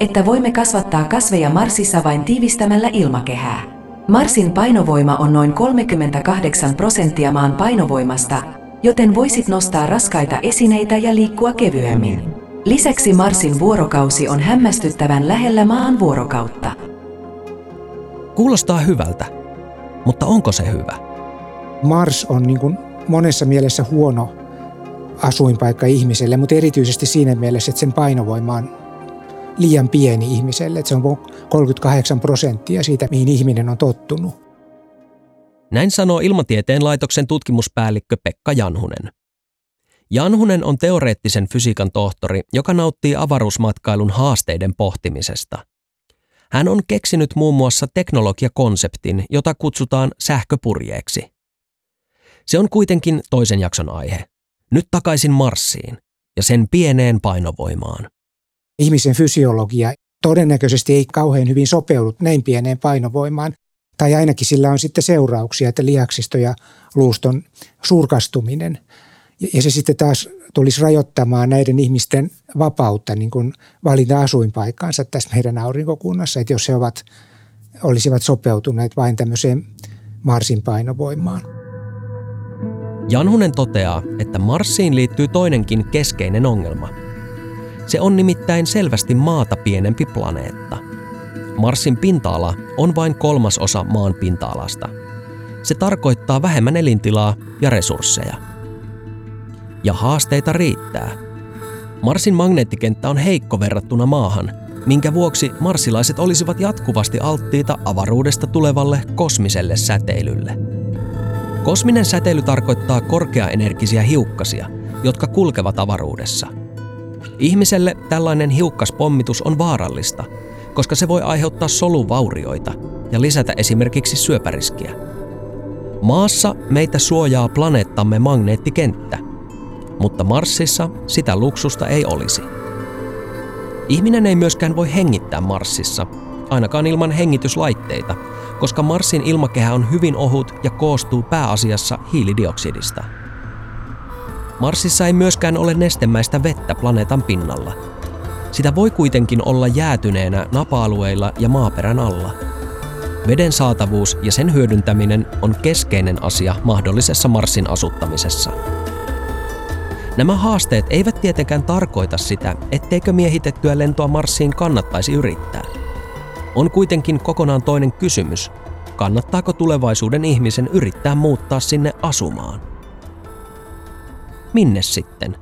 että voimme kasvattaa kasveja Marsissa vain tiivistämällä ilmakehää. Marsin painovoima on noin 38% maan painovoimasta, joten voisit nostaa raskaita esineitä ja liikkua kevyemmin. Lisäksi Marsin vuorokausi on hämmästyttävän lähellä maan vuorokautta. Kuulostaa hyvältä, mutta onko se hyvä? Mars on niin kuin monessa mielessä huono asuinpaikka ihmiselle, mutta erityisesti siinä mielessä, että sen painovoima on liian pieni ihmiselle. Että se on 38% siitä, mihin ihminen on tottunut. Näin sanoo Ilmatieteen laitoksen tutkimuspäällikkö Pekka Janhunen. Janhunen on teoreettisen fysiikan tohtori, joka nauttii avaruusmatkailun haasteiden pohtimisesta. Hän on keksinyt muun muassa teknologiakonseptin, jota kutsutaan sähköpurjeeksi. Se on kuitenkin toisen jakson aihe. Nyt takaisin Marsiin ja sen pieneen painovoimaan. Ihmisen fysiologia todennäköisesti ei kauhean hyvin sopeudu näin pieneen painovoimaan, tai ainakin sillä on sitten seurauksia, että lihaksisto ja luuston surkastuminen. Ja se sitten taas tulisi rajoittamaan näiden ihmisten vapautta niin kuin valita asuinpaikkaansa tässä meidän aurinkokunnassa, että jos he olisivat sopeutuneet vain tämmöiseen Marsin painovoimaan. Janhunen toteaa, että Marsiin liittyy toinenkin keskeinen ongelma. Se on nimittäin selvästi maata pienempi planeetta. Marsin pinta-ala on vain 1/3 maan pinta-alasta. Se tarkoittaa vähemmän elintilaa ja resursseja. Ja haasteita riittää. Marsin magneettikenttä on heikko verrattuna maahan, minkä vuoksi marsilaiset olisivat jatkuvasti alttiita avaruudesta tulevalle kosmiselle säteilylle. Kosminen säteily tarkoittaa korkeaenergisiä hiukkasia, jotka kulkevat avaruudessa. Ihmiselle tällainen hiukkaspommitus on vaarallista, koska se voi aiheuttaa soluvaurioita ja lisätä esimerkiksi syöpäriskiä. Maassa meitä suojaa planeettamme magneettikenttä, mutta Marsissa sitä luksusta ei olisi. Ihminen ei myöskään voi hengittää Marsissa, ainakaan ilman hengityslaitteita, koska Marsin ilmakehä on hyvin ohut ja koostuu pääasiassa hiilidioksidista. Marsissa ei myöskään ole nestemäistä vettä planeetan pinnalla. Sitä voi kuitenkin olla jäätyneenä napa-alueilla ja maaperän alla. Veden saatavuus ja sen hyödyntäminen on keskeinen asia mahdollisessa Marsin asuttamisessa. Nämä haasteet eivät tietenkään tarkoita sitä, etteikö miehitettyä lentoa Marsiin kannattaisi yrittää. On kuitenkin kokonaan toinen kysymys, kannattaako tulevaisuuden ihmisen yrittää muuttaa sinne asumaan? Minne sitten?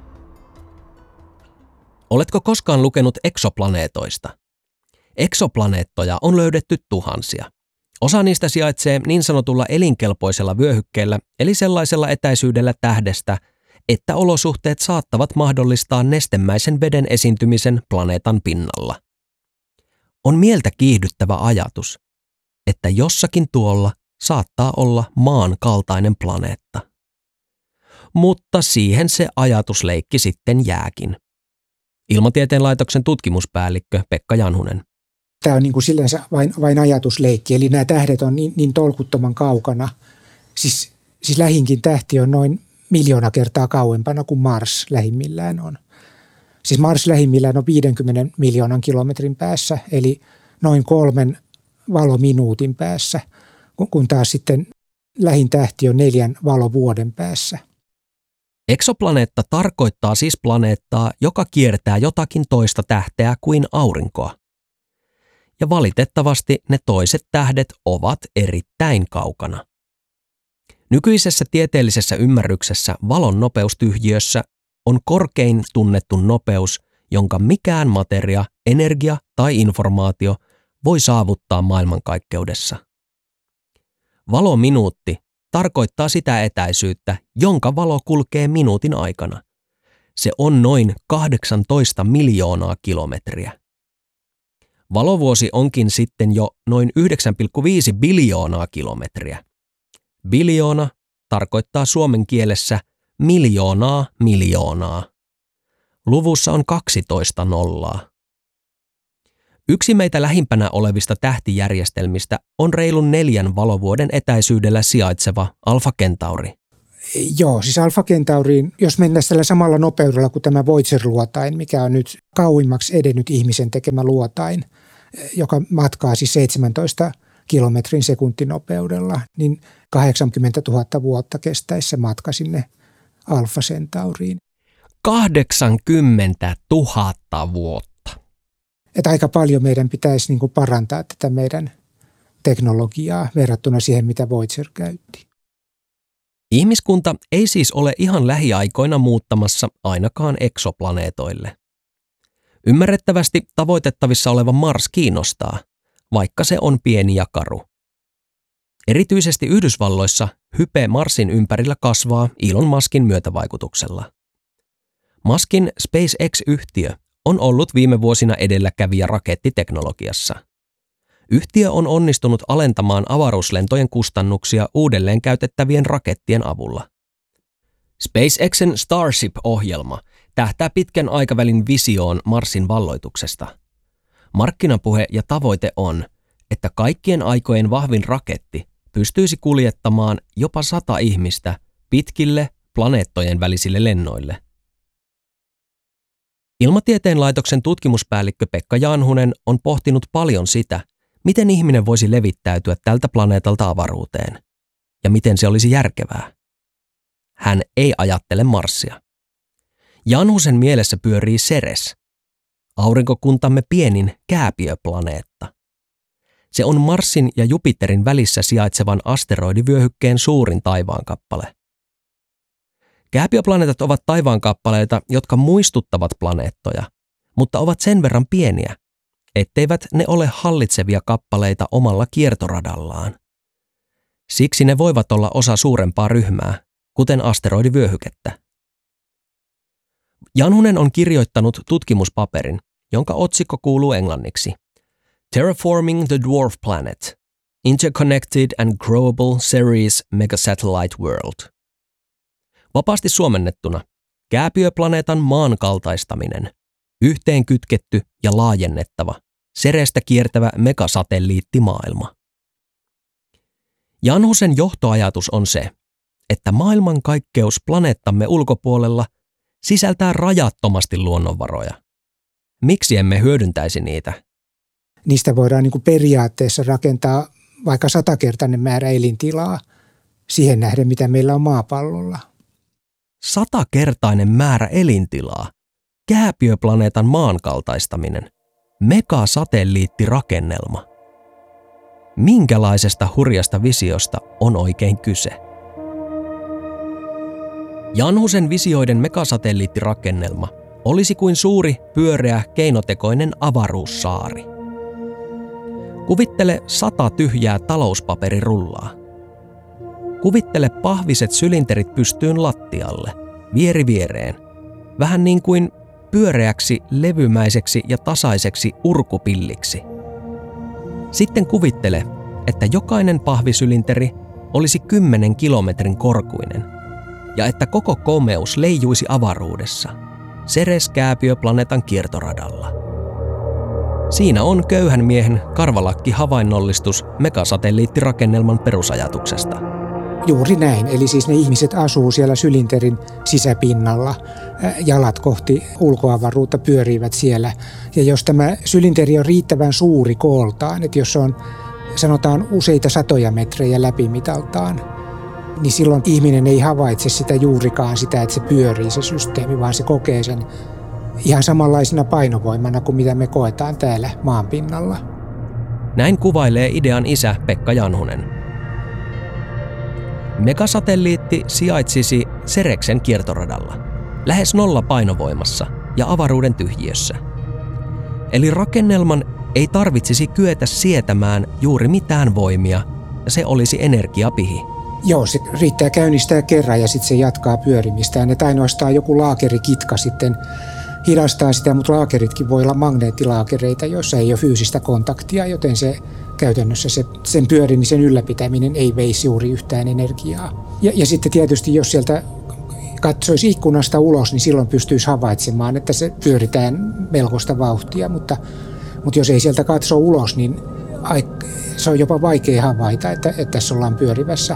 Oletko koskaan lukenut eksoplaneetoista? Eksoplaneettoja on löydetty tuhansia. Osa niistä sijaitsee niin sanotulla elinkelpoisella vyöhykkeellä, eli sellaisella etäisyydellä tähdestä, että olosuhteet saattavat mahdollistaa nestemäisen veden esiintymisen planeetan pinnalla. On mieltä kiihdyttävä ajatus, että jossakin tuolla saattaa olla maan kaltainen planeetta. Mutta siihen se ajatusleikki sitten jääkin. Ilmatieteen laitoksen tutkimuspäällikkö Pekka Janhunen. Tämä on niin kuin sillänsä vain ajatusleikki, eli nämä tähdet on niin tolkuttoman kaukana. Siis lähinkin tähti on noin 1 000 000 kertaa kauempana kuin Mars lähimmillään on. Siis Mars lähimmillään on 50 miljoonan kilometrin päässä, eli noin 3 valominuutin päässä, kun taas sitten lähin tähti on 4 valovuoden päässä. Eksoplaneetta tarkoittaa siis planeettaa, joka kiertää jotakin toista tähteä kuin aurinkoa. Ja valitettavasti ne toiset tähdet ovat erittäin kaukana. Nykyisessä tieteellisessä ymmärryksessä valon nopeustyhjiössä on korkein tunnettu nopeus, jonka mikään materia, energia tai informaatio voi saavuttaa maailmankaikkeudessa. Valominuutti tarkoittaa sitä etäisyyttä, jonka valo kulkee minuutin aikana. Se on noin 18 miljoonaa kilometriä. Valovuosi onkin sitten jo noin 9,5 biljoonaa kilometriä. Biljoona tarkoittaa suomen kielessä miljoonaa. Luvussa on 12 nollaa. Yksi meitä lähimpänä olevista tähtijärjestelmistä on reilun 4 valovuoden etäisyydellä sijaitseva Alfa Centauri. Joo, siis Alpha Centauriin, jos mennään tällä samalla nopeudella kuin tämä Voyager-luotain, mikä on nyt kauimmaksi edennyt ihmisen tekemä luotain, joka matkaa siis 17 kilometrin sekuntinopeudella, niin 80 000 vuotta kestäisi se matka sinne Alpha Centauriin. 80 000 vuotta. Että aika paljon meidän pitäisi niin kuin parantaa tätä meidän teknologiaa verrattuna siihen, mitä Voyager käytti. Ihmiskunta ei siis ole ihan lähiaikoina muuttamassa ainakaan eksoplaneetoille. Ymmärrettävästi tavoitettavissa oleva Mars kiinnostaa, vaikka se on pieni ja karu. Erityisesti Yhdysvalloissa hype Marsin ympärillä kasvaa Elon Muskin myötävaikutuksella. Muskin SpaceX-yhtiö on ollut viime vuosina edelläkävijä rakettiteknologiassa. Yhtiö on onnistunut alentamaan avaruuslentojen kustannuksia uudelleen käytettävien rakettien avulla. SpaceXen Starship-ohjelma tähtää pitkän aikavälin visioon Marsin valloituksesta. Markkinapuhe ja tavoite on, että kaikkien aikojen vahvin raketti pystyisi kuljettamaan jopa 100 ihmistä pitkille planeettojen välisille lennoille. Ilmatieteen laitoksen tutkimuspäällikkö Pekka Janhunen on pohtinut paljon sitä, miten ihminen voisi levittäytyä tältä planeetalta avaruuteen ja miten se olisi järkevää. Hän ei ajattele Marsia. Janhusen mielessä pyörii Ceres, aurinkokuntamme pienin kääpiöplaneetta. Se on Marsin ja Jupiterin välissä sijaitsevan asteroidivyöhykkeen suurin taivaankappale. Kääpiöplaneetat ovat taivaankappaleita, jotka muistuttavat planeettoja, mutta ovat sen verran pieniä, etteivät ne ole hallitsevia kappaleita omalla kiertoradallaan. Siksi ne voivat olla osa suurempaa ryhmää, kuten asteroidivyöhykettä. Janhunen on kirjoittanut tutkimuspaperin, jonka otsikko kuuluu englanniksi Terraforming the Dwarf Planet – Interconnected and Growable Ceres Megasatellite World. Vapaasti suomennettuna kääpiöplaneetan maan kaltaistaminen, yhteenkytketty ja laajennettava, Cerestä kiertävä megasatelliittimaailma. Janhusen johtoajatus on se, että maailmankaikkeus planeettamme ulkopuolella sisältää rajattomasti luonnonvaroja. Miksi emme hyödyntäisi niitä? Niistä voidaan niin kuin periaatteessa rakentaa vaikka 100-kertainen määrä elintilaa siihen nähden, mitä meillä on maapallolla. 100-kertainen määrä elintilaa, kääpiöplaneetan maan kaltaistaminen, megasatelliittirakennelma. Minkälaisesta hurjasta visiosta on oikein kyse? Janhusen visioiden megasatelliittirakennelma olisi kuin suuri, pyöreä, keinotekoinen avaruussaari. Kuvittele 100 tyhjää talouspaperirullaa. Kuvittele pahviset sylinterit pystyyn lattialle, vieri viereen, vähän niin kuin pyöreäksi, levymäiseksi ja tasaiseksi urkupilliksi. Sitten kuvittele, että jokainen pahvisylinteri olisi 10 kilometrin korkuinen ja että koko komeus leijuisi avaruudessa, Ceres-kääpiöplaneetan kiertoradalla. Siinä on köyhän miehen karvalakki-havainnollistus megasatelliittirakennelman perusajatuksesta. Juuri näin, eli siis ne ihmiset asuu siellä sylinterin sisäpinnalla, jalat kohti ulkoavaruutta pyörivät siellä. Ja jos tämä sylinteri on riittävän suuri kooltaan, että jos se on sanotaan useita satoja metrejä läpimitaltaan, niin silloin ihminen ei havaitse sitä juurikaan sitä, että se pyörii se systeemi, vaan se kokee sen ihan samanlaisena painovoimana kuin mitä me koetaan täällä maanpinnalla. Näin kuvailee idean isä Pekka Janhunen. Megasatelliitti sijaitsisi Cereksen kiertoradalla, lähes 0 painovoimassa ja avaruuden tyhjiössä. Eli rakennelman ei tarvitsisi kyetä sietämään juuri mitään voimia ja se olisi energiapihi. Joo, se riittää käynnistää kerran ja sitten se jatkaa pyörimistään. Että ainoastaan joku laakerikitka sitten hidastaa sitä, mutta laakeritkin voi olla magneettilaakereita, joissa ei ole fyysistä kontaktia, joten se käytännössä sen pyörimisen ylläpitäminen ei veisi juuri yhtään energiaa. Ja sitten tietysti, jos sieltä katsoisi ikkunasta ulos, niin silloin pystyisi havaitsemaan, että se pyöritään melkoista vauhtia, mutta jos ei sieltä katso ulos, niin se on jopa vaikea havaita, että tässä ollaan pyörivässä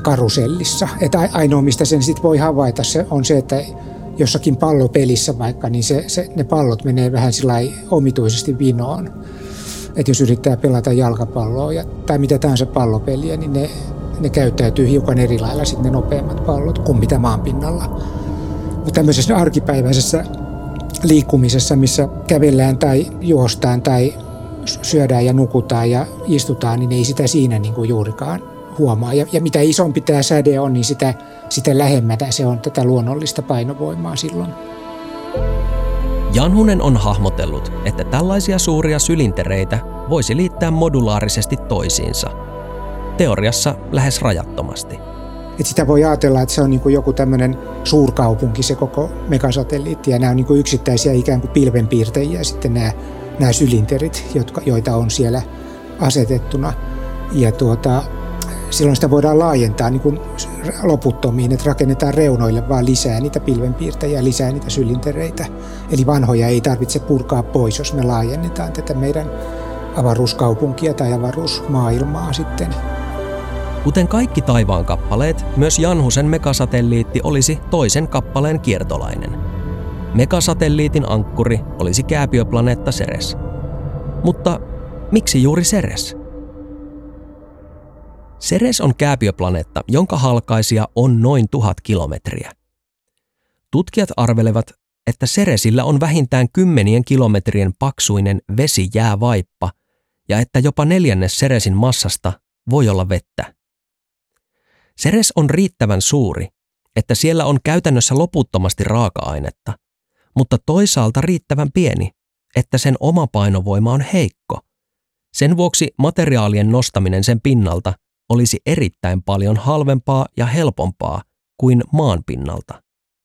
karusellissa. Että ainoa, mistä sen sitten voi havaita, on se, että jossakin pallopelissä vaikka, niin ne pallot menee vähän sillai omituisesti vinoon. Että jos yrittää pelata jalkapalloa tai mitä tahansa pallopeliä, niin ne käyttäytyy hiukan eri lailla sitten ne nopeammat pallot kuin mitä maanpinnalla. Mutta tämmöisessä arkipäiväisessä liikkumisessa, missä kävellään tai juostaan tai syödään ja nukutaan ja istutaan, niin ei sitä siinä niin kuin juurikaan huomaa. Ja mitä isompi tämä säde on, niin sitä lähemmältä se on tätä luonnollista painovoimaa silloin. Janhunen on hahmotellut, että tällaisia suuria sylintereitä voisi liittää modulaarisesti toisiinsa. Teoriassa lähes rajattomasti. Että sitä voi ajatella, että se on niin kuin joku tämmöinen suurkaupunki, se koko megasatelliitti, ja nämä on niin kuin yksittäisiä ikään kuin pilvenpiirtäjiä sitten nämä sylinterit, joita on siellä asetettuna. Ja silloin sitä voidaan laajentaa niin kuin loputtomiin, että rakennetaan reunoille vaan lisää niitä pilvenpiirtäjiä, lisää niitä sylintereitä. Eli vanhoja ei tarvitse purkaa pois, jos me laajennetaan tätä meidän avaruuskaupunkia tai avaruusmaailmaa sitten. Kuten kaikki taivaan kappaleet, myös Janhusen megasatelliitti olisi toisen kappaleen kiertolainen. Megasatelliitin ankkuri olisi kääpiöplaneetta Ceres. Mutta miksi juuri Ceres? Ceres on kääpiöplaneetta, jonka halkaisija on noin 1000 kilometriä. Tutkijat arvelevat, että Ceresillä on vähintään 10 kilometrien paksuinen vesijäävaippa ja että jopa 1/4 Ceresin massasta voi olla vettä. Ceres on riittävän suuri, että siellä on käytännössä loputtomasti raaka-ainetta, mutta toisaalta riittävän pieni, että sen oma painovoima on heikko. Sen vuoksi materiaalien nostaminen sen pinnalta olisi erittäin paljon halvempaa ja helpompaa kuin maan pinnalta.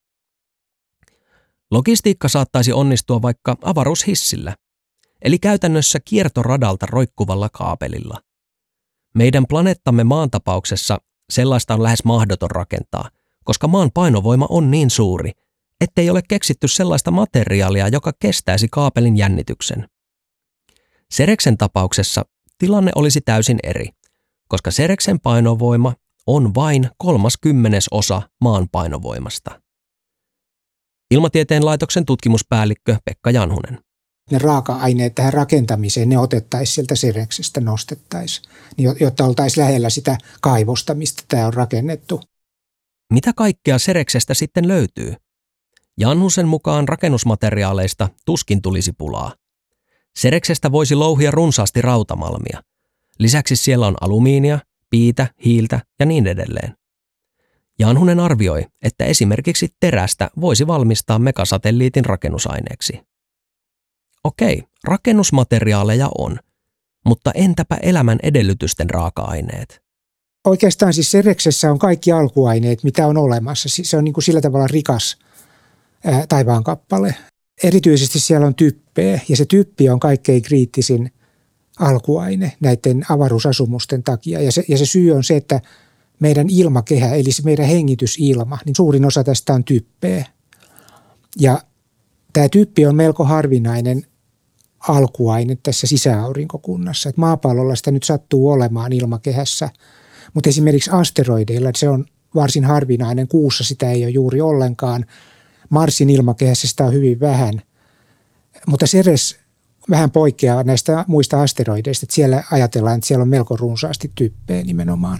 Logistiikka saattaisi onnistua vaikka avaruushissillä, eli käytännössä kiertoradalta roikkuvalla kaapelilla. Meidän planeettamme maan tapauksessa sellaista on lähes mahdoton rakentaa, koska maan painovoima on niin suuri, ettei ole keksitty sellaista materiaalia, joka kestäisi kaapelin jännityksen. Cereksen tapauksessa tilanne olisi täysin eri, koska Cereksen painovoima on vain 1/30 maan painovoimasta. Ilmatieteen laitoksen tutkimuspäällikkö Pekka Janhunen. Ne raaka-aineet tähän rakentamiseen, ne otettaisiin sieltä Cereksestä, nostettaisiin, jotta oltaisiin lähellä sitä kaivosta, mistä tämä on rakennettu. Mitä kaikkea Cereksestä sitten löytyy? Janhusen mukaan rakennusmateriaaleista tuskin tulisi pulaa. Cereksestä voisi louhia runsaasti rautamalmia. Lisäksi siellä on alumiinia, piitä, hiiltä ja niin edelleen. Janhunen arvioi, että esimerkiksi terästä voisi valmistaa megasatelliitin rakennusaineeksi. Okei, rakennusmateriaaleja on, mutta entäpä elämän edellytysten raaka-aineet? Oikeastaan siis Cereksessä on kaikki alkuaineet, mitä on olemassa. Se on niin kuin sillä tavalla rikas taivaankappale. Erityisesti siellä on typpeä, ja se typpi on kaikkein kriittisin alkuaine näiden avaruusasumusten takia. Ja se syy on se, että meidän ilmakehä, eli se meidän hengitysilma, niin suurin osa tästä on typpeä. Ja tämä typpi on melko harvinainen alkuaine tässä sisäaurinkokunnassa. Et maapallolla sitä nyt sattuu olemaan ilmakehässä, mutta esimerkiksi asteroideilla se on varsin harvinainen. Kuussa sitä ei ole juuri ollenkaan. Marsin ilmakehässä sitä on hyvin vähän. Mutta Ceres vähän poikkeaa näistä muista asteroideista. Että siellä ajatellaan, että siellä on melko runsaasti typpeä nimenomaan.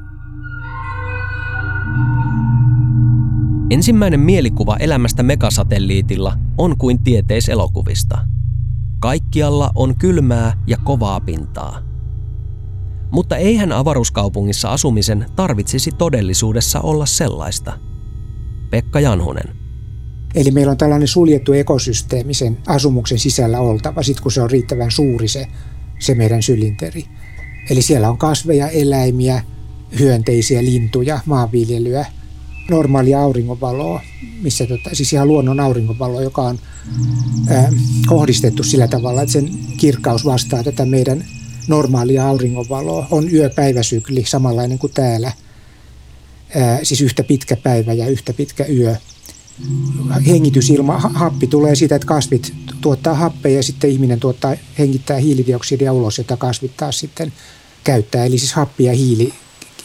Ensimmäinen mielikuva elämästä megasatelliitilla on kuin tieteiselokuvista. Kaikkialla on kylmää ja kovaa pintaa. Mutta eihän avaruuskaupungissa asumisen tarvitsisi todellisuudessa olla sellaista. Pekka Janhunen. Eli meillä on tällainen suljettu ekosysteemi sen asumuksen sisällä oltava, sit kun se on riittävän suuri se meidän sylinteri. Eli siellä on kasveja, eläimiä, hyönteisiä, lintuja, maanviljelyä, normaalia auringonvaloa, siis ihan luonnon auringonvaloa, joka on kohdistettu sillä tavalla, että sen kirkkaus vastaa tätä meidän normaalia auringonvaloa. On yö-päiväsykli samanlainen kuin täällä, siis yhtä pitkä päivä ja yhtä pitkä yö. Hengitysilma, happi tulee siitä, että kasvit tuottaa happea ja sitten ihminen hengittää hiilidioksidia ulos, jota kasvit taas sitten käyttää. Eli siis happi ja hiili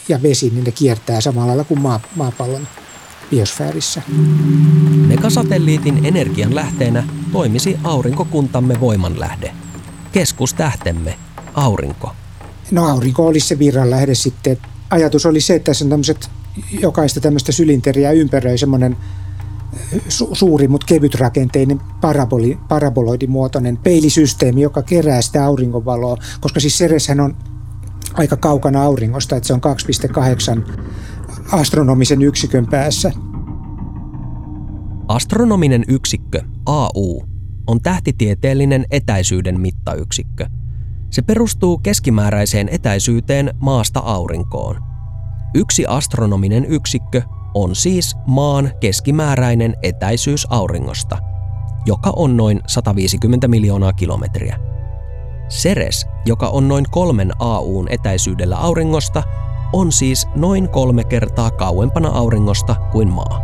ja vesi, niin ne kiertää samalla lailla kuin maapallon biosfäärissä. Megasatelliitin energian lähteenä toimisi aurinkokuntamme voimanlähde. Keskustähtemme, aurinko. No aurinko olisi se virranlähde sitten. Ajatus oli se, että tässä on jokaista tämmöistä sylinteriä ympäröi semmoinen suuri, mutta kevytrakenteinen paraboloidimuotoinen peilisysteemi, joka kerää sitä aurinkovaloa, koska siis Cereshän on aika kaukana auringosta, että se on 2,8 astronomisen yksikön päässä. Astronominen yksikkö, AU, on tähtitieteellinen etäisyyden mittayksikkö. Se perustuu keskimääräiseen etäisyyteen maasta aurinkoon. Yksi astronominen yksikkö on siis maan keskimääräinen etäisyys auringosta, joka on noin 150 miljoonaa kilometriä. Ceres, joka on noin 3 AU:n etäisyydellä auringosta, on siis noin 3 kertaa kauempana auringosta kuin maa.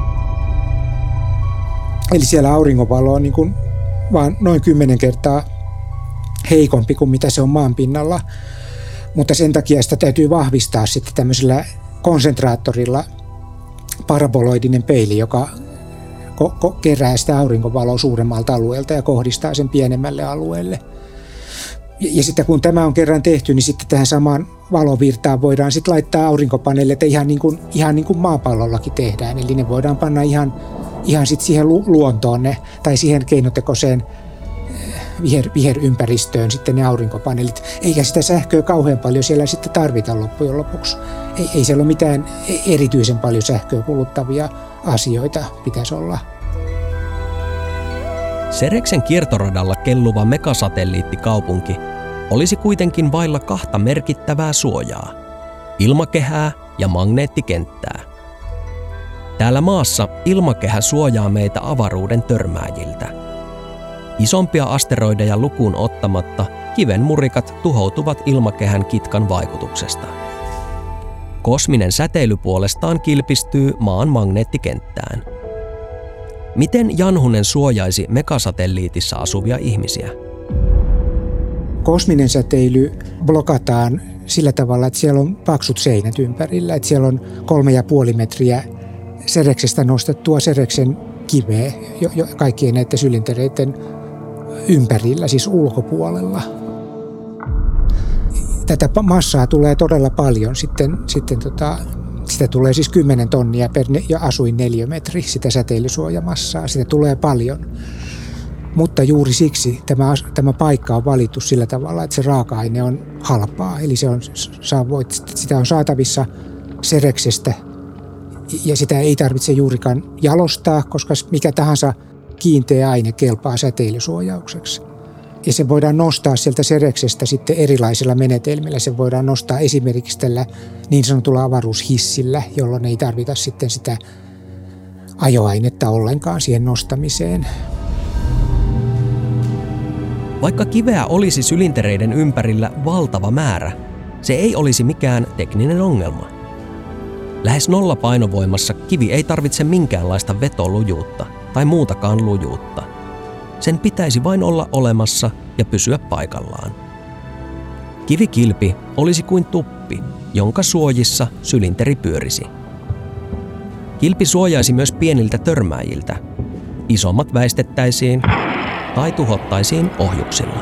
Eli siellä auringonvalo on niin kuin vaan noin 10 kertaa heikompi kuin mitä se on maan pinnalla, mutta sen takia sitä täytyy vahvistaa sitten tämmöisellä konsentraattorilla paraboloidinen peili, joka kerää sitä aurinkovaloa suuremmalta alueelta ja kohdistaa sen pienemmälle alueelle. Ja sitten kun tämä on kerran tehty, niin sitten tähän samaan valovirtaan voidaan sitten laittaa aurinkopaneeleita ihan niin kuin maapallollakin tehdään. Eli ne voidaan panna ihan sitten siihen luontoon tai siihen keinotekoiseen viherympäristöön sitten ne aurinkopaneelit. Eikä sitä sähköä kauhean paljon siellä sitten tarvita loppujen lopuksi. Ei siellä ole mitään erityisen paljon sähköä kuluttavia asioita pitäisi olla. Cereksen kiertoradalla kelluva megasatelliittikaupunki olisi kuitenkin vailla 2 merkittävää suojaa, ilmakehää ja magneettikenttää. Täällä maassa ilmakehä suojaa meitä avaruuden törmääjiltä. Isompia asteroideja lukuun ottamatta kivenmurikat tuhoutuvat ilmakehän kitkan vaikutuksesta. Kosminen säteily puolestaan kilpistyy maan magneettikenttään. Miten Janhunen suojaisi megasatelliitissa asuvia ihmisiä? Kosminen säteily blokataan sillä tavalla, että siellä on paksut seinät ympärillä. Että siellä on 3,5 metriä Cereksestä nostettua Cereksen kiveä kaikkien näiden sylintereiden ympärillä, siis ulkopuolella. Tätä massaa tulee todella paljon. Sitä tulee siis 10 tonnia per asuinneliömetri, sitä säteilysuojamassaa. Sitä tulee paljon. Mutta juuri siksi tämä paikka on valittu sillä tavalla, että se raaka-aine on halpaa. Eli sitä on saatavissa Cereksestä ja sitä ei tarvitse juurikaan jalostaa, koska mikä tahansa kiinteä aine kelpaa säteilysuojaukseksi. Ja se voidaan nostaa sieltä Cereksestä sitten erilaisilla menetelmillä. Se voidaan nostaa esimerkiksi tällä niin sanotulla avaruushissillä, jolloin ei tarvita sitten sitä ajoainetta ollenkaan siihen nostamiseen. Vaikka kiveä olisi sylintereiden ympärillä valtava määrä, se ei olisi mikään tekninen ongelma. Lähes 0 painovoimassa kivi ei tarvitse minkäänlaista vetolujuutta tai muutakaan lujuutta. Sen pitäisi vain olla olemassa ja pysyä paikallaan. Kivikilpi olisi kuin tuppi, jonka suojissa sylinteri pyörisi. Kilpi suojaisi myös pieniltä törmääjiltä. Isommat väistettäisiin tai tuhottaisiin ohjuksilla.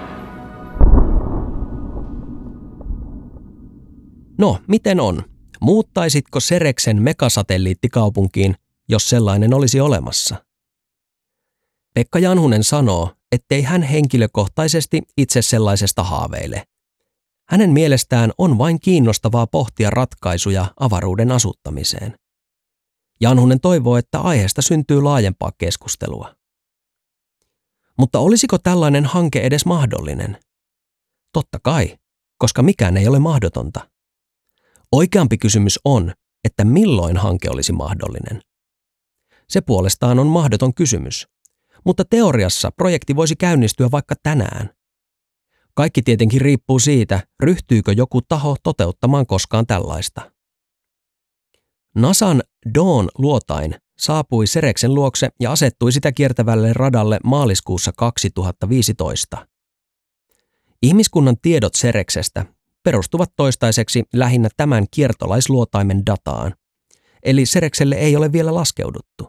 No, miten on? Muuttaisitko Cereksen megasatelliittikaupunkiin, jos sellainen olisi olemassa? Pekka Janhunen sanoo, ettei hän henkilökohtaisesti itse sellaisesta haaveile. Hänen mielestään on vain kiinnostavaa pohtia ratkaisuja avaruuden asuttamiseen. Janhunen toivoo, että aiheesta syntyy laajempaa keskustelua. Mutta olisiko tällainen hanke edes mahdollinen? Totta kai, koska mikään ei ole mahdotonta. Oikeampi kysymys on, että milloin hanke olisi mahdollinen. Se puolestaan on mahdoton kysymys, mutta teoriassa projekti voisi käynnistyä vaikka tänään. Kaikki tietenkin riippuu siitä, ryhtyykö joku taho toteuttamaan koskaan tällaista. NASAn Dawn-luotain saapui Cereksen luokse ja asettui sitä kiertävälle radalle maaliskuussa 2015. Ihmiskunnan tiedot Cereksestä perustuvat toistaiseksi lähinnä tämän kiertolaisluotaimen dataan, eli Cerekselle ei ole vielä laskeuduttu.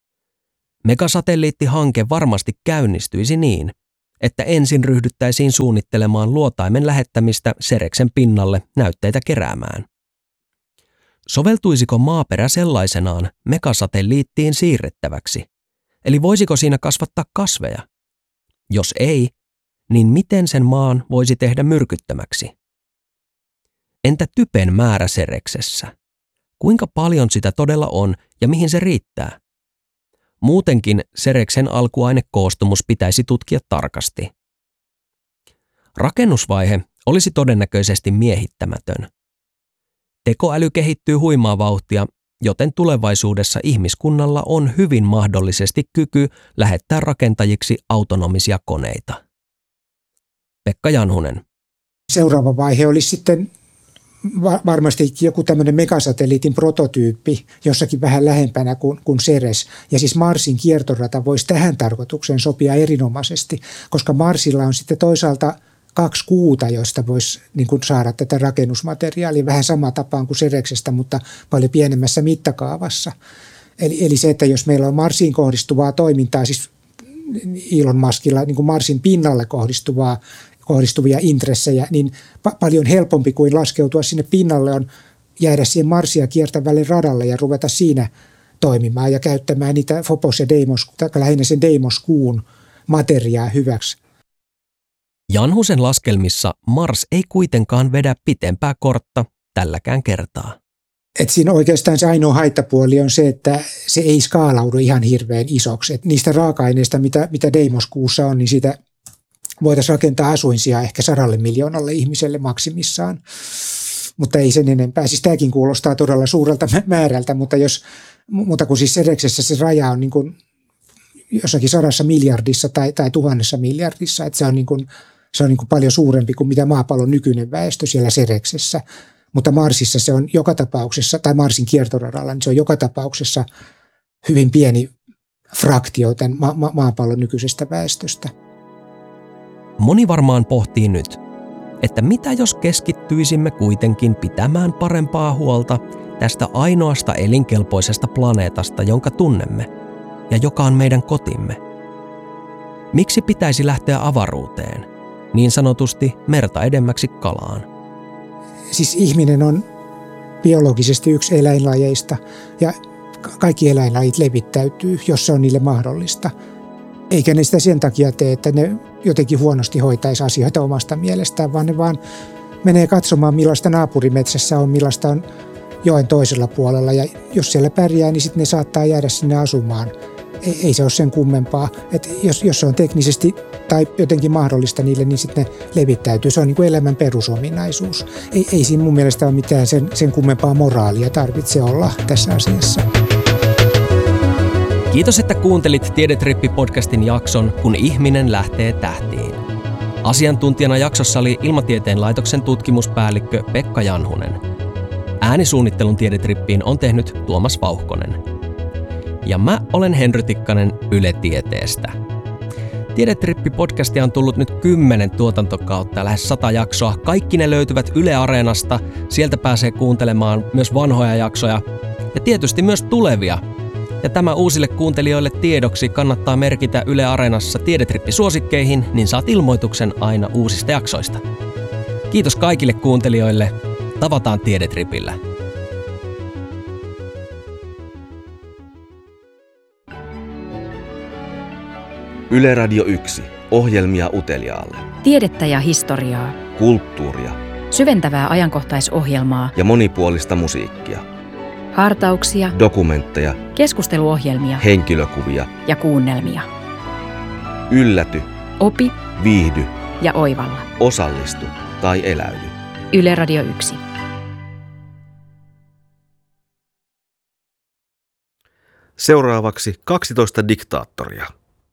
Megasatelliittihanke varmasti käynnistyisi niin, että ensin ryhdyttäisiin suunnittelemaan luotaimen lähettämistä Cereksen pinnalle näytteitä keräämään. Soveltuisiko maaperä sellaisenaan megasatelliittiin siirrettäväksi? Eli voisiko siinä kasvattaa kasveja? Jos ei, niin miten sen maan voisi tehdä myrkyttömäksi? Entä typen määrä Cereksessä? Kuinka paljon sitä todella on ja mihin se riittää? Muutenkin Cereksen alkuainekoostumus pitäisi tutkia tarkasti. Rakennusvaihe olisi todennäköisesti miehittämätön. Tekoäly kehittyy huimaa vauhtia, joten tulevaisuudessa ihmiskunnalla on hyvin mahdollisesti kyky lähettää rakentajiksi autonomisia koneita. Pekka Janhunen. Seuraava vaihe olisi sitten varmasti joku tämmöinen megasatelliitin prototyyppi jossakin vähän lähempänä kuin Ceres. Ja siis Marsin kiertorata voisi tähän tarkoitukseen sopia erinomaisesti, koska Marsilla on sitten toisaalta 2 kuuta, joista voisi niin kuin saada tätä rakennusmateriaalia vähän sama tapaan kuin Cereksestä, mutta paljon pienemmässä mittakaavassa. Eli se, että jos meillä on Marsiin kohdistuvaa toimintaa, siis Elon Muskilla niin kuin Marsin pinnalle kohdistuvia intressejä, niin paljon helpompi kuin laskeutua sinne pinnalle on jäädä siihen Marsia kiertävälle radalle ja ruveta siinä toimimaan ja käyttämään niitä Phobos ja Deimos, tai lähinnä sen Deimos-kuun materiaa hyväksi. Janhusen laskelmissa Mars ei kuitenkaan vedä pitempää kortta tälläkään kertaa. Et siinä oikeastaan se ainoa haittapuoli on se, että se ei skaalaudu ihan hirveän isoksi. Et niistä raaka-aineista, mitä Deimos-kuussa on, niin siitä voitaisiin rakentaa asuinsia ehkä 100 miljoonalle ihmiselle maksimissaan, mutta ei sen enempää. Siis tämäkin kuulostaa todella suurelta määrältä, mutta kun siis Cereksessä se raja on niin kuin jossakin 100 miljardissa tai 1000 miljardissa, että se on niin kuin paljon suurempi kuin mitä maapallon nykyinen väestö siellä Cereksessä. Mutta Marsissa se on joka tapauksessa, tai Marsin kiertoradalla, niin se on joka tapauksessa hyvin pieni fraktio tämän maapallon nykyisestä väestöstä. Moni varmaan pohtii nyt, että mitä jos keskittyisimme kuitenkin pitämään parempaa huolta tästä ainoasta elinkelpoisesta planeetasta, jonka tunnemme ja joka on meidän kotimme. Miksi pitäisi lähteä avaruuteen, niin sanotusti merta edemmäksi kalaan? Siis ihminen on biologisesti yksi eläinlajeista ja kaikki eläinlajit levittäytyy, jos se on niille mahdollista. Eikä ne sitä sen takia tee, että ne jotenkin huonosti hoitaisi asioita omasta mielestään, vaan ne vaan menee katsomaan, millaista naapurimetsässä on, millaista on joen toisella puolella. Ja jos siellä pärjää, niin sitten ne saattaa jäädä sinne asumaan. Ei se ole sen kummempaa. Että jos se on teknisesti tai jotenkin mahdollista niille, niin sitten ne levittäytyy. Se on niin kuin elämän perusominaisuus. Ei siinä mun mielestä ole mitään sen kummempaa moraalia tarvitse olla tässä asiassa. Kiitos, että kuuntelit Tiedetrippi-podcastin jakson, kun ihminen lähtee tähtiin. Asiantuntijana jaksossa oli Ilmatieteen laitoksen tutkimuspäällikkö Pekka Janhunen. Äänisuunnittelun Tiedetrippiin on tehnyt Tuomas Vauhkonen. Ja mä olen Henry Tikkanen Yle Tieteestä. Tiedetrippi-podcastia on tullut nyt 10 tuotantokautta ja lähes 100 jaksoa. Kaikki ne löytyvät Yle Areenasta. Sieltä pääsee kuuntelemaan myös vanhoja jaksoja ja tietysti myös tulevia. Ja tämä uusille kuuntelijoille tiedoksi kannattaa merkitä Yle Areenassa Tiedetrippi-suosikkeihin, niin saat ilmoituksen aina uusista jaksoista. Kiitos kaikille kuuntelijoille. Tavataan Tiedetripillä. Yle Radio 1. Ohjelmia uteliaalle. Tiedettä ja historiaa. Kulttuuria. Syventävää ajankohtaisohjelmaa. Ja monipuolista musiikkia. Hartauksia. Dokumentteja. Keskusteluohjelmia. Henkilökuvia. Ja kuunnelmia. Ylläty. Opi. Viihdy. Ja oivalla. Osallistu tai eläydy. Yle Radio 1. Seuraavaksi 12 diktaattoria.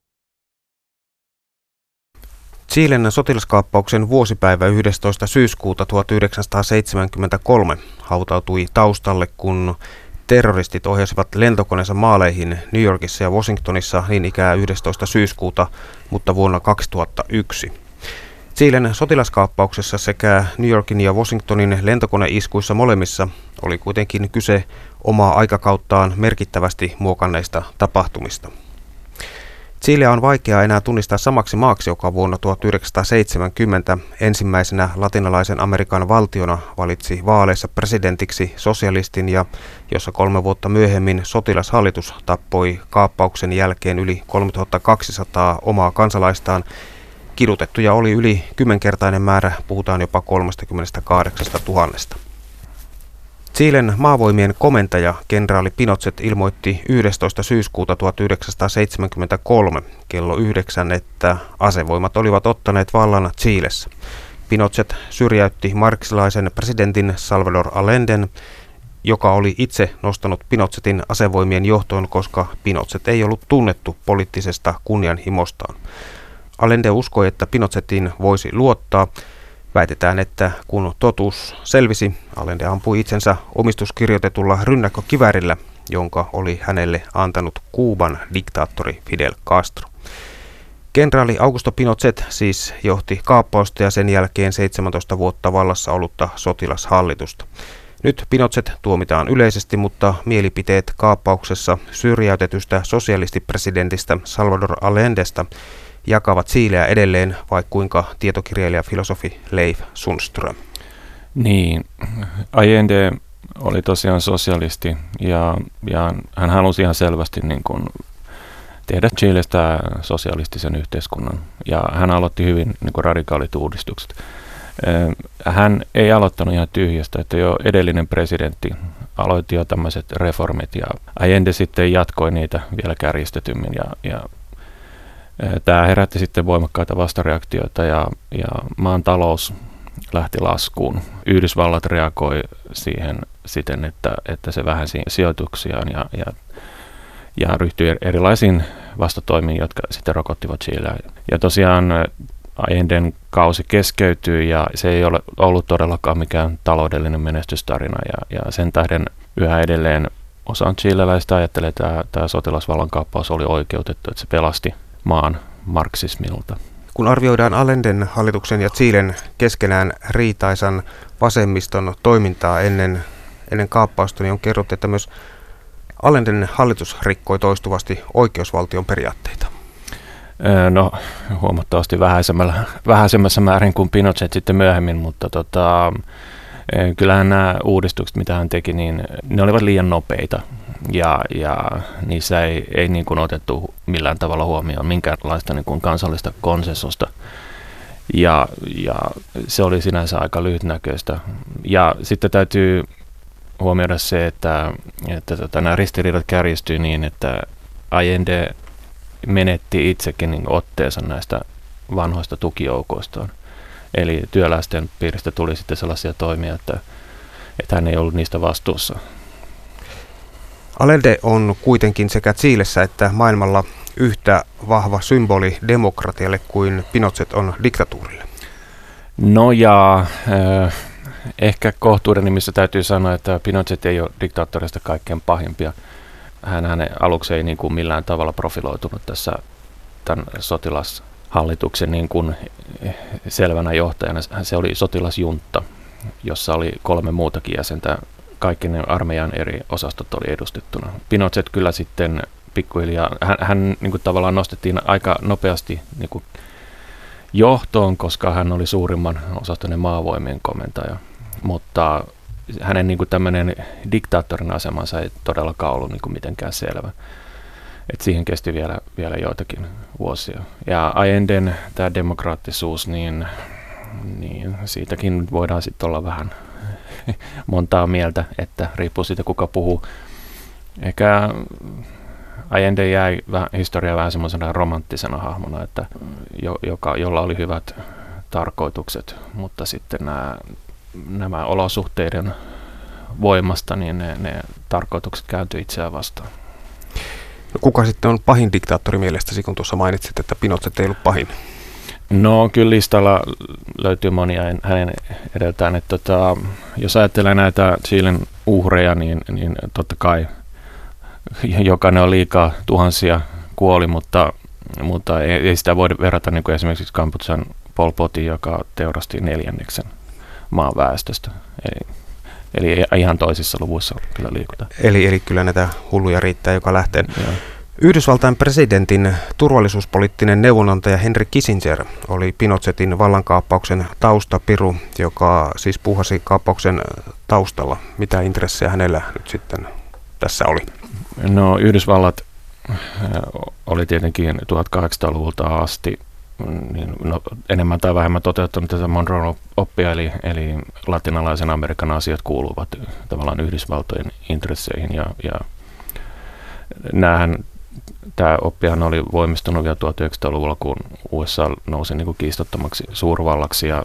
Chilen sotilaskaappauksen vuosipäivä 11. syyskuuta 1973 hautautui taustalle, kun terroristit ohjasivat lentokoneensa maaleihin New Yorkissa ja Washingtonissa niin ikään 11. syyskuuta, mutta vuonna 2001. Chilen sotilaskaappauksessa sekä New Yorkin ja Washingtonin lentokoneiskuissa molemmissa oli kuitenkin kyse omaa aikakauttaan merkittävästi muokanneista tapahtumista. Chileä on vaikeaa enää tunnistaa samaksi maaksi, joka vuonna 1970 ensimmäisenä latinalaisen Amerikan valtiona valitsi vaaleissa presidentiksi sosialistin ja jossa 3 vuotta myöhemmin sotilashallitus tappoi kaappauksen jälkeen yli 3200 omaa kansalaistaan. Kidutettuja oli yli 10-kertainen määrä, puhutaan jopa 38 000. Chilen maavoimien komentaja kenraali Pinochet ilmoitti 11. syyskuuta 1973 kello 9, että asevoimat olivat ottaneet vallan Chilessä. Pinochet syrjäytti marxilaisen presidentin Salvador Allenden, joka oli itse nostanut Pinochetin asevoimien johtoon, koska Pinochet ei ollut tunnettu poliittisesta kunnianhimostaan. Allende uskoi, että Pinochetin voisi luottaa. Väitetään, että kun totuus selvisi, Allende ampui itsensä omistuskirjoitetulla rynnäkkökiväärillä, jonka oli hänelle antanut Kuuban diktaattori Fidel Castro. Kenraali Augusto Pinochet siis johti kaappausta ja sen jälkeen 17 vuotta vallassa ollutta sotilashallitusta. Nyt Pinochet tuomitaan yleisesti, mutta mielipiteet kaappauksessa syrjäytetystä sosialistipresidentistä Salvador Allendesta jakavat Chileä edelleen, vaikka kuinka tietokirjailija filosofi Leif Sundström. Niin, Allende oli tosiaan sosialisti ja hän halusi ihan selvästi niin kuin tehdä Chilestä sosialistisen yhteiskunnan ja hän aloitti hyvin niin kuin radikaalit uudistukset. Hän ei aloittanut ihan tyhjästä, että jo edellinen presidentti aloitti jo tämmöiset reformit ja Allende sitten jatkoi niitä vielä kärjistetymmin ja tämä herätti sitten voimakkaita vastareaktioita ja maan talous lähti laskuun. Yhdysvallat reagoi siihen siten, että se vähensi sijoituksiaan ja ryhtyi erilaisiin vastatoimiin, jotka sitten rokottivat Chileä. Ja tosiaan Allenden kausi keskeytyi ja se ei ole ollut todellakaan mikään taloudellinen menestystarina ja sen tähden yhä edelleen osa chileläistä ajattelee, että tämä sotilasvallankaappaus oli oikeutettu, että se pelasti maan marksismilta. Kun arvioidaan Allenden hallituksen ja Chilen keskenään riitaisan vasemmiston toimintaa ennen kaappausta, niin on kerrottu, että myös Allenden hallitus rikkoi toistuvasti oikeusvaltion periaatteita. No huomattavasti vähäisemmässä määrin kuin Pinochet sitten myöhemmin, mutta kyllähän nämä uudistukset, mitä hän teki, niin ne olivat liian nopeita ja niissä ei niin kuin otettu millään tavalla huomioon minkäänlaista niin kuin kansallista konsensusta ja se oli sinänsä aika lyhytnäköistä. Ja sitten täytyy huomioida se, että nämä ristiriidat kärjistyi niin, että Allende menetti itsekin niin otteensa näistä vanhoista tukijoukoistaan. Eli työläisten piiristä tuli sitten sellaisia toimia, että hän ei ollut niistä vastuussa. Allende on kuitenkin sekä Chilessä että maailmalla yhtä vahva symboli demokratialle kuin Pinochet on diktatuurille. No ja ehkä kohtuuden nimissä täytyy sanoa, että Pinochet ei ole diktaattorista kaikkein pahimpia. Hän aluksi ei niin kuin millään tavalla profiloitunut tässä tämän sotilashallituksen niin kuin selvänä johtajana. Se oli sotilasjuntta, jossa oli 3 muutakin jäsentä. Kaikki ne armeijan eri osastot oli edustettuna. Pinochet kyllä sitten pikkuhiljaa, hän niin kuin tavallaan nostettiin aika nopeasti niin kuin johtoon, koska hän oli suurimman osaston maavoimien komentaja. Mutta hänen niin kuin tämmöinen diktaattorin asemansa ei todellakaan ollut niin kuin mitenkään selvä. Et siihen kesti vielä joitakin vuosia. Ja Allenden tämä demokraattisuus, niin siitäkin voidaan sitten olla vähän montaa mieltä, että riippuu siitä kuka puhuu. Ehkä Allende jäi historiaan vähän semmoisena romanttisena hahmona, että jolla oli hyvät tarkoitukset, mutta sitten nämä olosuhteiden voimasta, niin ne tarkoitukset kääntyi itseään vastaan. No, kuka sitten on pahin diktaattori mielestäsi, kun tuossa mainitsit, että Pinochet ei ollut pahin? No kyllä listalla löytyy monia hänen edeltään. Että jos ajattelee näitä Chilen uhreja, niin totta kai jokainen on liikaa, tuhansia kuoli, mutta ei sitä voi verrata niin kuin esimerkiksi Kambodžan Pol Potin, joka teurasti 4 maan väestöstä. Eli ihan toisissa luvuissa kyllä liikutaan. Eli kyllä näitä hulluja riittää joka lähteen. Joo. Yhdysvaltain presidentin turvallisuuspoliittinen neuvonantaja Henry Kissinger oli Pinochetin vallankaappauksen taustapiru, joka siis puuhasi kaappauksen taustalla. Mitä intressejä hänellä nyt sitten tässä oli? No Yhdysvallat oli tietenkin 1800-luvulta asti niin, enemmän tai vähemmän toteuttanut tätä Monroe-oppia, eli latinalaisen Amerikan asiat kuuluvat tavallaan Yhdysvaltojen intresseihin. Ja tämä oppihan oli voimistunut vielä 1900-luvulla, kun USA nousi niin kuin kiistattomaksi suurvallaksi ja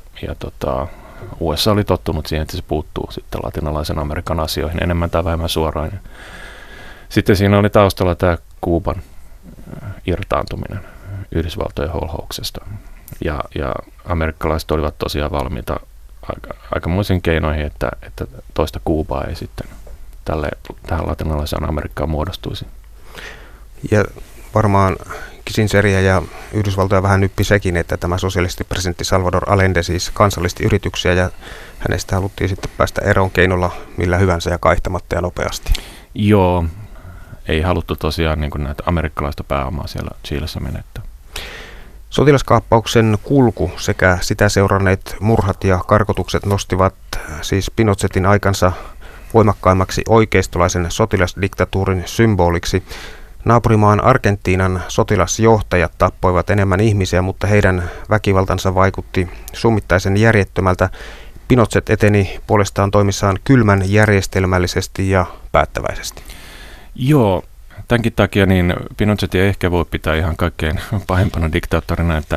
USA oli tottunut siihen, että se puuttuu sitten latinalaisen Amerikan asioihin enemmän tai vähemmän suoraan. Sitten siinä oli taustalla tämä Kuuban irtaantuminen Yhdysvaltojen holhouksesta. Ja amerikkalaiset olivat tosiaan valmiita aikamoisiin keinoihin, että toista Kuubaa ei sitten tähän latinalaiseen Amerikkaan muodostuisi. Ja varmaan Kissingeria ja Yhdysvaltoja vähän nyppi sekin, että tämä sosialistipresidentti Salvador Allende siis kansallisti yrityksiä ja hänestä haluttiin sitten päästä eroon keinolla millä hyvänsä ja kaihtamatta ja nopeasti. Joo, ei haluttu tosiaan niin kuin näitä amerikkalaista pääomaa siellä Chilessä menettää. Sotilaskaappauksen kulku sekä sitä seuranneet murhat ja karkotukset nostivat siis Pinochetin aikansa voimakkaimmaksi oikeistolaisen sotilasdiktatuurin symboliksi. Naapurimaan Argentiinan sotilasjohtajat tappoivat enemmän ihmisiä, mutta heidän väkivaltansa vaikutti summittaisen järjettömältä. Pinochet eteni puolestaan toimissaan kylmän järjestelmällisesti ja päättäväisesti. Joo, tämänkin takia niin Pinochetia ehkä voi pitää ihan kaikkein pahimpana diktaattorina, että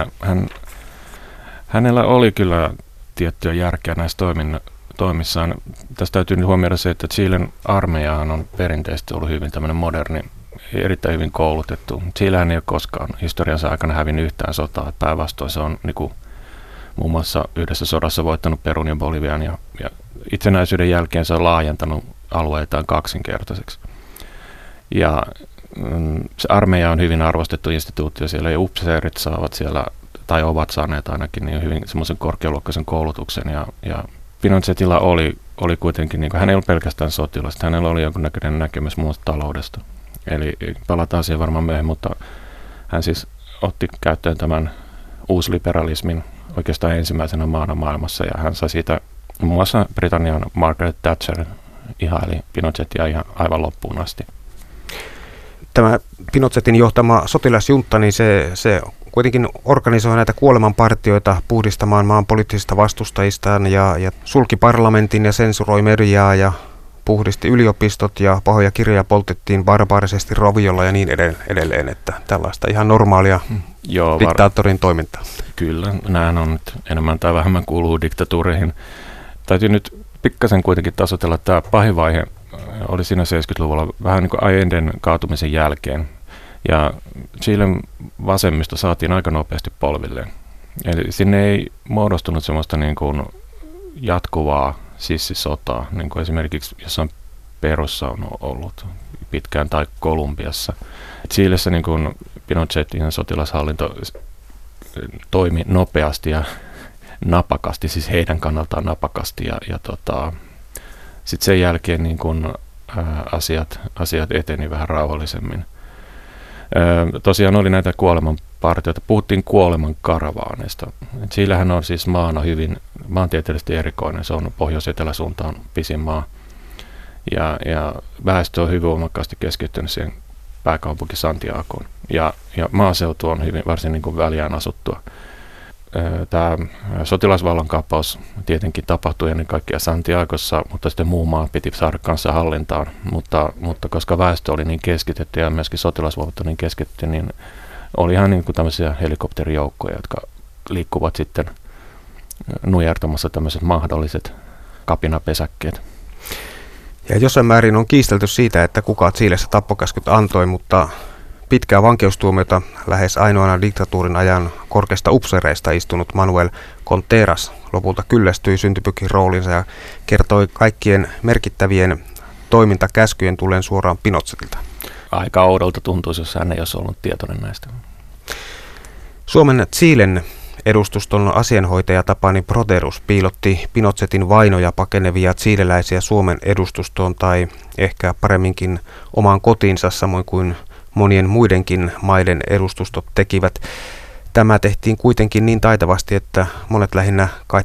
hänellä oli kyllä tiettyä järkeä näissä toimissaan. Tästä täytyy huomioida se, että Chilen armeijahan on perinteisesti ollut hyvin tämmöinen moderni, erittäin hyvin koulutettu. Chilehän ei ole koskaan historiansa aikana hävinnyt yhtään sotaa. Päinvastoin se on niin kuin, muun muassa yhdessä sodassa voittanut Perun ja Bolivian ja itsenäisyyden jälkeen se on laajentanut alueitaan kaksinkertaiseksi. Ja se armeija on hyvin arvostettu instituutio siellä ja upseerit saavat siellä, tai ovat saaneet ainakin niin hyvin semmoisen korkealuokkaisen koulutuksen ja Pinochetilla oli kuitenkin, niin kuin, hän ei ollut pelkästään sotilasta, hänellä oli jonkunnäköinen näkemys muusta taloudesta. Eli palataan siihen varmaan myöhemmin, mutta hän siis otti käyttöön tämän uusliberalismin oikeastaan ensimmäisenä maana maailmassa ja hän sai siitä muun muassa Britannian Margaret Thatcher ihaili Pinochetia ihan aivan loppuun asti. Tämä Pinochetin johtama sotilasjuntta, niin se kuitenkin organisoi näitä kuolemanpartioita puhdistamaan maan poliittisista vastustajistaan ja sulki parlamentin ja sensuroi mediaa ja puhdisti yliopistot ja pahoja kirjoja poltettiin barbaarisesti roviolla ja niin edelleen, että tällaista ihan normaalia diktaattorin toimintaa. Kyllä, nämähän on nyt enemmän tai vähemmän kuuluu diktatuureihin. Täytyy nyt pikkasen kuitenkin tasoitella, että tämä pahin vaihe oli siinä 70-luvulla vähän niin kuin Allenden kaatumisen jälkeen. Ja Chilen vasemmisto saatiin aika nopeasti polvilleen. Eli sinne ei muodostunut semmoista niin kuin jatkuvaa sissisotaa, niin kuin esimerkiksi jossain Perussa on ollut pitkään tai Kolumbiassa. Chilessä niin kuin Pinochetin sotilashallinto toimi nopeasti ja napakasti, siis heidän kannaltaan napakasti ja sitten sen jälkeen niin kun, asiat eteni vähän rauhallisemmin. Tosiaan oli näitä kuolemanpartioita. Puhuttiin kuoleman karavaaneista. Chilehän on siis maana hyvin maantieteellisesti erikoinen. Se on pohjois-eteläsuuntaan pisin maa. Ja väestö on hyvin voimakkaasti keskittynyt siihen pääkaupunki Santiagoon. Ja maaseutu on hyvin varsin niin kuin väljään asuttua. Tämä sotilasvallankaappaus tietenkin tapahtui ennen kaikkea Santiagossa, mutta sitten muu maa piti saada kanssa hallintaan. Mutta koska väestö oli niin keskitetty ja myöskin sotilasvoimat oli niin keskitetty, niin oli ihan niin kuin tämmöisiä helikopterijoukkoja, jotka liikkuvat sitten nujertamassa tämmöiset mahdolliset kapinapesäkkeet. Ja jossain määrin on kiistelty siitä, että kuka Chilessä tappokäskyt antoi, mutta pitkää vankeustuomiota lähes ainoana diktatuurin ajan korkeista upseereista istunut Manuel Conteras lopulta kyllästyi syntypykin roolinsa ja kertoi kaikkien merkittävien toimintakäskyjen tulleen suoraan Pinochetilta. Aika oudolta tuntuisi, jos hän ei olisi ollut tietoinen näistä. Suomen Chilen Edustuston asianhoitaja Tapani Proterus piilotti Pinochetin vainoja pakenevia chileläisiä Suomen edustustoon tai ehkä paremminkin omaan kotiinsa, samoin kuin monien muidenkin maiden edustustot tekivät. Tämä tehtiin kuitenkin niin taitavasti, että monet lähinnä kai